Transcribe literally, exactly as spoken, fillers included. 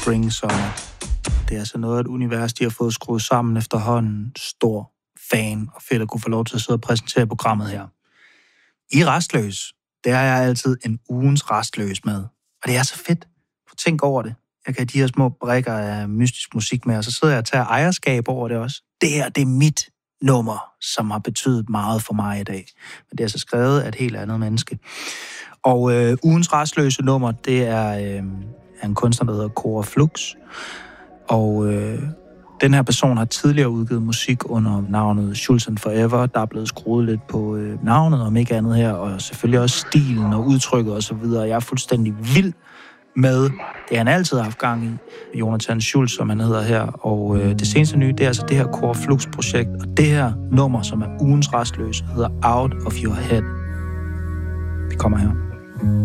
Spring Summer. Det er altså noget af et univers, de har fået skruet sammen efterhånden. Stor fan og fedt at kunne få lov til at sidde og præsentere programmet her. I Rastløs, der er jeg altid en ugens Rastløs med. Og det er så fedt. For tænk over det. Jeg kan have de her små brikker af mystisk musik med, og så sidder jeg og tager ejerskab over det også. Det her, det er mit nummer, som har betydet meget for mig i dag. Men det er så skrevet af et helt andet menneske. Og øh, ugens Rastløse nummer, det er, øh, er en kunstner, der hedder Cora Flux. Og øh, den her person har tidligere udgivet musik under navnet Schulz and Forever. Der er blevet skruet lidt på øh, navnet, om ikke andet her, og selvfølgelig også stilen og udtrykket og så videre. Jeg er fuldstændig vild med det, han altid har haft gang i. Jonathan Schulz, som han hedder her. Og øh, det seneste nye, det er altså det her Cora Flux-projekt. Og det her nummer, som er ugens Rastløse, hedder Out of Your Head. Det kommer her.